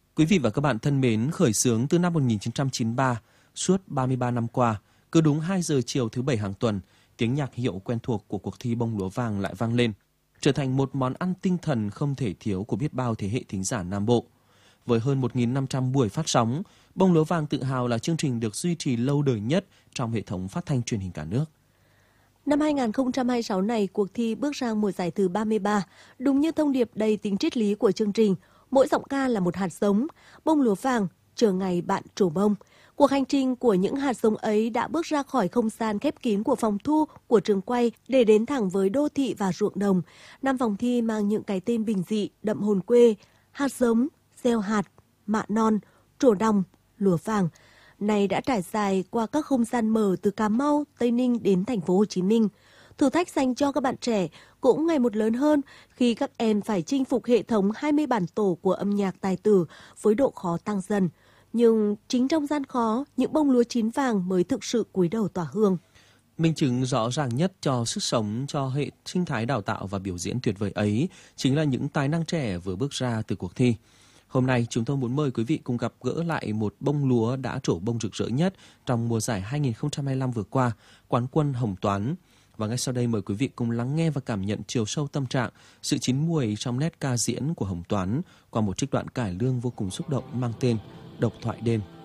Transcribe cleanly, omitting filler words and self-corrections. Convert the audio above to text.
Quý vị và các bạn thân mến, khởi xướng từ năm 1993, suốt 33 năm qua, cứ đúng 2 giờ chiều thứ Bảy hàng tuần, tiếng nhạc hiệu quen thuộc của cuộc thi bông lúa vàng lại vang lên, trở thành một món ăn tinh thần không thể thiếu của biết bao thế hệ thính giả Nam Bộ. Với hơn 1.500 buổi phát sóng, bông lúa vàng tự hào là chương trình được duy trì lâu đời nhất trong hệ thống phát thanh truyền hình cả nước. Năm 2026 này, cuộc thi bước sang mùa giải thứ 33, đúng như thông điệp đầy tính triết lý của chương trình, mỗi giọng ca là một hạt giống, bông lúa vàng, chờ ngày bạn trổ bông. Cuộc hành trình của những hạt giống ấy đã bước ra khỏi không gian khép kín của phòng thu, của trường quay để đến thẳng với đô thị và ruộng đồng. 5 vòng thi mang những cái tên bình dị, đậm hồn quê, hạt giống, gieo hạt, mạ non, trổ đồng, lúa vàng. Này đã trải dài qua các không gian mở từ Cà Mau, Tây Ninh đến thành phố Hồ Chí Minh. Thử thách dành cho các bạn trẻ cũng ngày một lớn hơn khi các em phải chinh phục hệ thống 20 bản tổ của âm nhạc tài tử với độ khó tăng dần. Nhưng chính trong gian khó, những bông lúa chín vàng mới thực sự cúi đầu tỏa hương. Minh chứng rõ ràng nhất cho sức sống, cho hệ sinh thái đào tạo và biểu diễn tuyệt vời ấy chính là những tài năng trẻ vừa bước ra từ cuộc thi. Hôm nay, chúng tôi muốn mời quý vị cùng gặp gỡ lại một bông lúa đã trổ bông rực rỡ nhất trong mùa giải 2025 vừa qua, quán quân Hồng Toán. Và ngay sau đây mời quý vị cùng lắng nghe và cảm nhận chiều sâu tâm trạng, sự chín muồi trong nét ca diễn của Hồng Toán qua một trích đoạn cải lương vô cùng xúc động mang tên Độc thoại đêm.